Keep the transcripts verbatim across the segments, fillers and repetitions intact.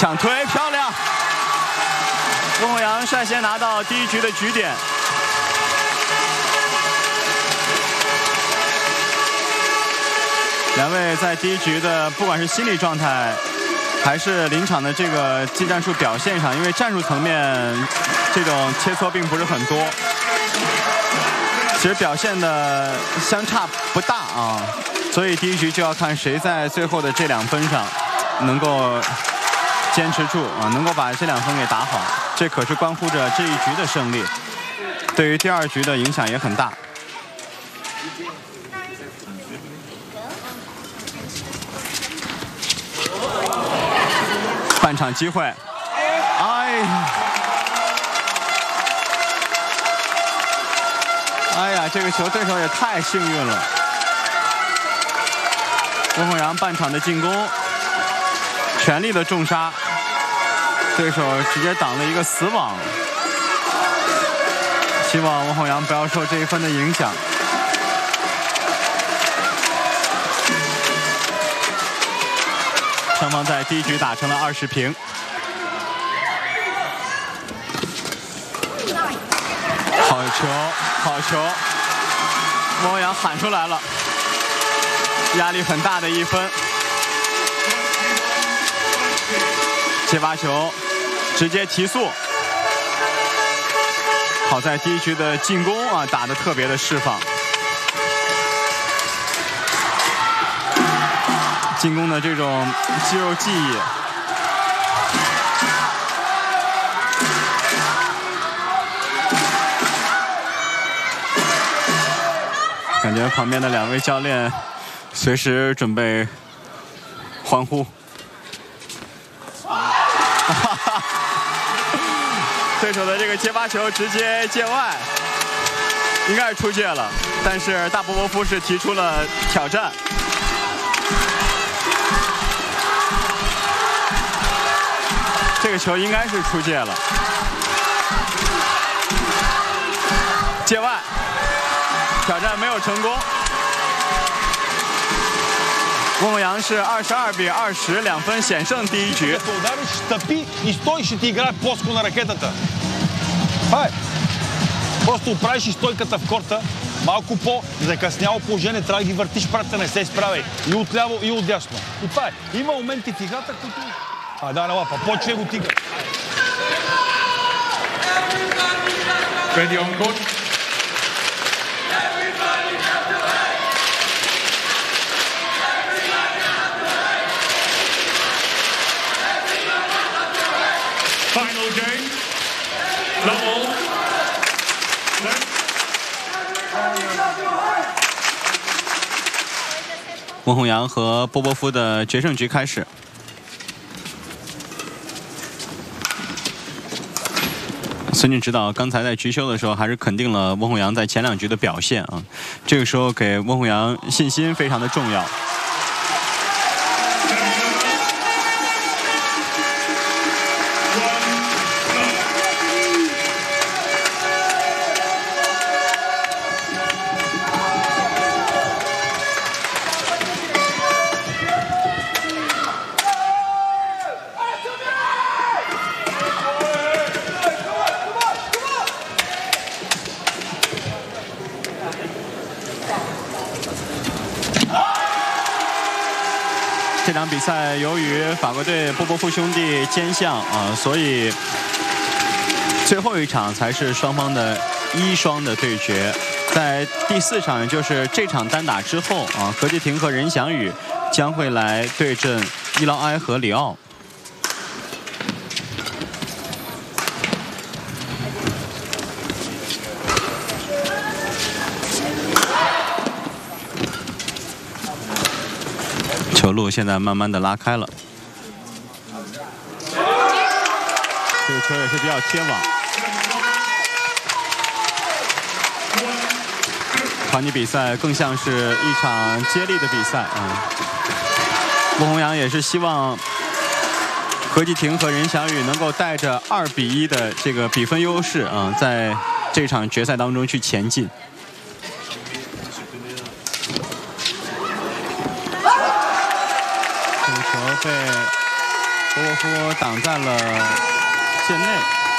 抢推漂亮，温宏洋率先拿到第一局的局点。两位在第一局的不管是心理状态，还是临场的这个技战术表现上，因为战术层面这种切磋并不是很多，其实表现的相差不大啊。所以第一局就要看谁在最后的这两分上能够坚持住啊，能够把这两分给打好，这可是关乎着这一局的胜利，对于第二局的影响也很大。半场机会，哎呀，哎呀，这个球对手也太幸运了。温宏洋半场的进攻，全力的重杀，对手直接挡了一个死网。希望温宏洋不要受这一分的影响。双方在第一局打成了二十平。好球，好球！温宏洋喊出来了，压力很大的一分。接发球，直接提速。好在第一局的进攻啊打得特别的释放。进攻的这种肌肉记忆，感觉旁边的两位教练随时准备欢呼。对手的这个接发球直接界外，应该是出界了，但是大波波夫是提出了挑战。这个球应该是出界了，界外，挑战没有成功。温宏洋是二十二比二十，两分险胜第一局。 Просто правиш стойката в корта, малко по-закъсняло положение, трябва да ги въртиш прата, не се изправяй. И отляво, и отдясно. И това е. Има моменти в играта, които... А, да, на лапа. Почва го тига. Ready on court. Final game. Double. 温宏洋和波波夫的决胜局开始。孙俊指导刚才在局休的时候，还是肯定了温宏洋在前两局的表现啊，这个时候给温宏洋信心非常的重要。这场比赛由于法国队波波夫兄弟兼项啊，所以最后一场才是双方的一双的对决。在第四场，也就是这场单打之后啊，何继廷和任翔宇将会来对阵伊劳埃和里奥。球路现在慢慢的拉开了，这个球也是比较贴网。团体比赛更像是一场接力的比赛啊。温宏洋也是希望何继廷和任翔宇能够带着二比一的这个比分优势啊，在这场决赛当中去前进。被波波夫挡在了线内。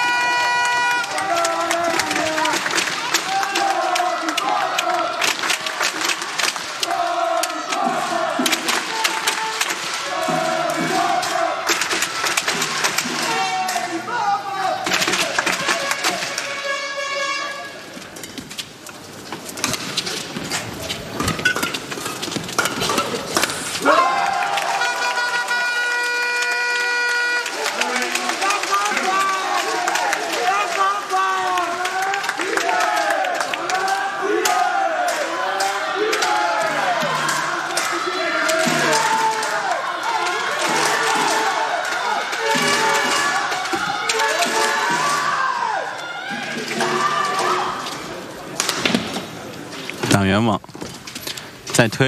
挡圆网，再推，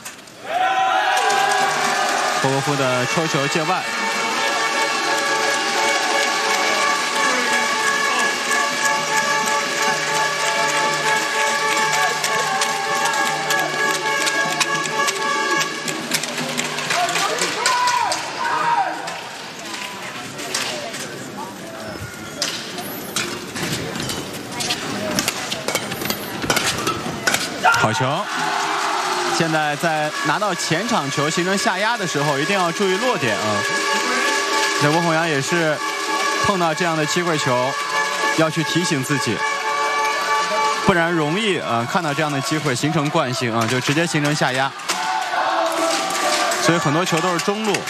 波波夫的抽球界外。好球！现在在拿到前场球形成下压的时候，一定要注意落点啊。这温宏洋也是碰到这样的机会球，要去提醒自己，不然容易啊看到这样的机会形成惯性啊，就直接形成下压。所以很多球都是中路。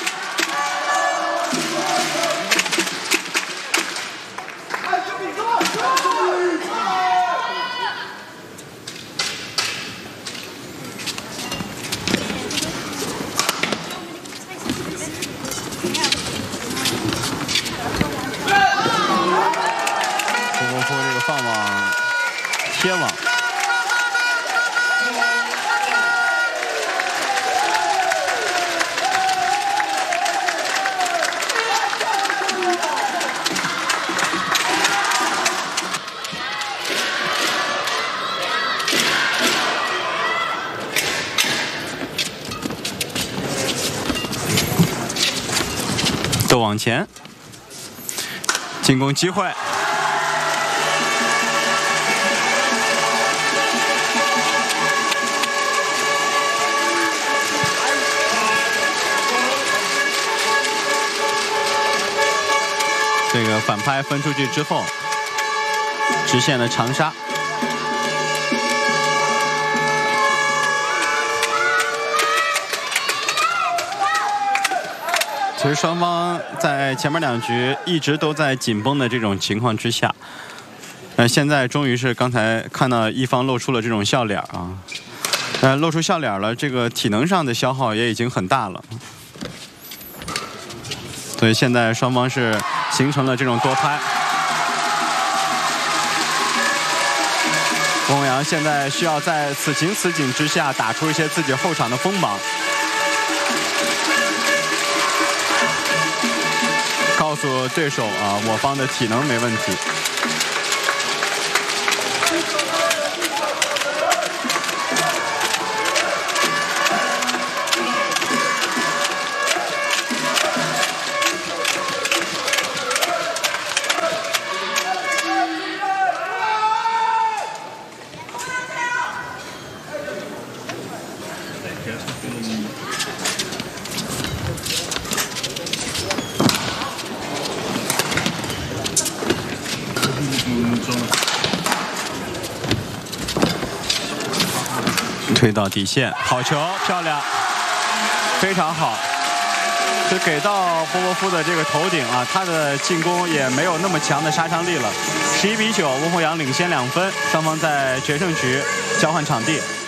放网贴网，都往前，进攻机会。这个反拍分出去之后，直线的长杀。其实双方在前面两局一直都在紧绷的这种情况之下，呃，现在终于是刚才看到一方露出了这种笑脸啊，呃，露出笑脸了，这个体能上的消耗也已经很大了。所以现在双方是形成了这种多拍。温宏洋现在需要在此情此景之下打出一些自己后场的锋芒，告诉对手啊，我方的体能没问题。推到底线，好球，漂亮，非常好。就给到波波夫的这个头顶啊，他的进攻也没有那么强的杀伤力了。十一比九，温宏洋领先两分，双方在决胜局交换场地。